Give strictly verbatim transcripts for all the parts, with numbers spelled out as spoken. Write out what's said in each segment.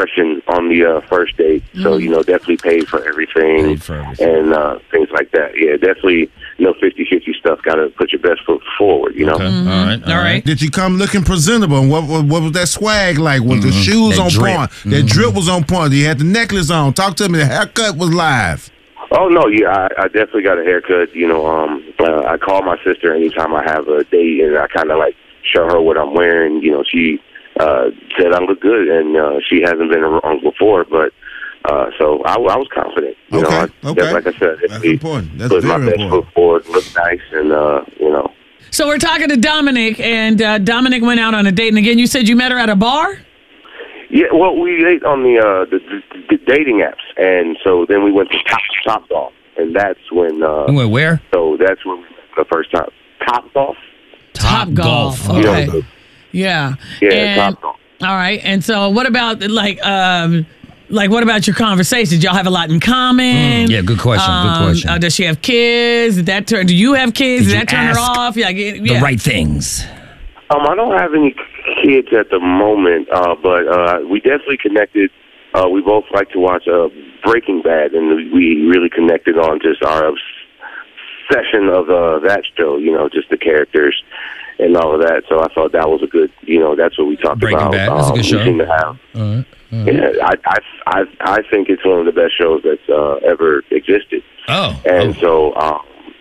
impression on the uh, first date. Mm. So, you know, definitely paid for everything, paid for everything. and uh, things like that. Yeah, definitely, you know, fifty-fifty stuff. Got to put your best foot forward, you know? Okay. Mm-hmm. All right. All, all right. right. Did you come looking presentable? And what, what, what was that swag like? Was mm-hmm. the shoes that on drip. point? Mm-hmm. That drip was on point. You had the necklace on. Talk to me. The haircut was live. Oh, no, yeah, I, I definitely got a haircut. You know, um, uh, I call my sister anytime I have a date, and I kind of, like, show her what I'm wearing. You know, she uh, said I look good, and uh, she hasn't been wrong before, but uh, so I, I was confident. You okay, know, I, okay. Like I said, that's important. That's put very my best important. foot forward, look nice, and, uh, you know. So we're talking to Dominic, and uh, Dominic went out on a date, and again, you said you met her at a bar? Yeah, well, we ate on the, uh, the, the, the dating apps, and so then we went to Top, Top Golf, and that's when... Uh, you went where? So that's when we met the first time. Top Golf? Top, Top Golf. Golf. Okay. You know, yeah. Yeah, and, Top Golf. All right, and so what about, like, um, like what about your conversations? Y'all have a lot in common? Mm, yeah, good question, um, good question. Uh, does she have kids? Did that turn, do you have kids? Did, Did Did that turn her off? Yeah, yeah. The right things. Um, I don't have any kids at the moment, uh, but uh, we definitely connected. Uh, we both like to watch uh, Breaking Bad, and we really connected on just our obsession of uh, that show, you know, just the characters and all of that. So I thought that was a good, you know, that's what we talked Breaking about. Bad. That's um, a good show. We seem to have. All right. All right. Yeah, I, I, I, I think it's one of the best shows that's uh, ever existed. Oh. And oh. so, um,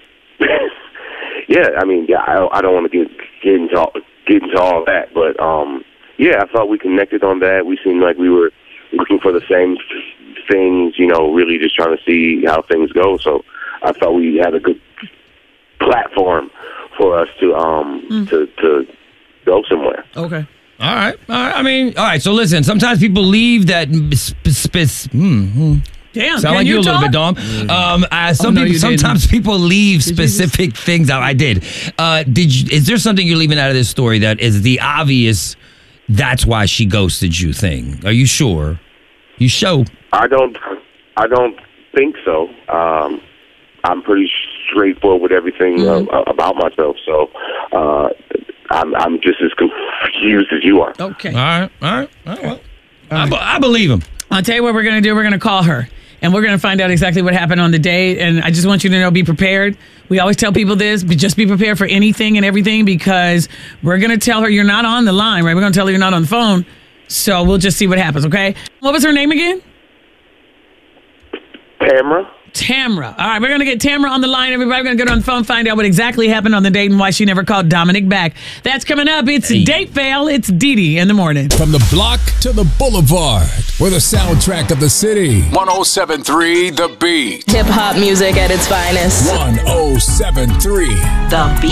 yeah, I mean, yeah, I, I don't want to get, get into all, get into all that, but um, yeah, I thought we connected on that. We seemed like we were looking for the same things, you know, really just trying to see how things go. So I thought we had a good platform for us to um mm. to to go somewhere. Okay. All right. All right. I mean, all right. So listen, sometimes people leave that. Sp- sp- hmm, hmm. Damn, sound like you, you a little bit, Dom. Mm. Um, uh, some oh, no, people, sometimes didn't. people leave did specific things out. I did. Uh, did you, is there something you're leaving out of this story that is the obvious? That's why she ghosted you thing. Are you sure? You show? I don't. I don't think so. Um, I'm pretty straightforward with everything mm-hmm. uh, about myself. So uh, I'm, I'm just as confused as you are. Okay. All right. All right. All right. Well, I, be, I believe him. I'll tell you what we're going to do. We're going to call her, and we're going to find out exactly what happened on the date. And I just want you to know, be prepared. We always tell people this, but just be prepared for anything and everything, because we're going to tell her you're not on the line, right? We're going to tell her you're not on the phone. So we'll just see what happens, okay? What was her name again? Tamra. Tamra. All right, we're going to get Tamra on the line. Everybody, we're going to get on the phone, find out what exactly happened on the date and why she never called Dominic back. That's coming up. It's hey. Date Fail. It's Dee Dee in the morning. From the block to the boulevard, we're the soundtrack of the city. one oh seven point three The Beat. Hip-hop music at its finest. one oh seven point three The Beat.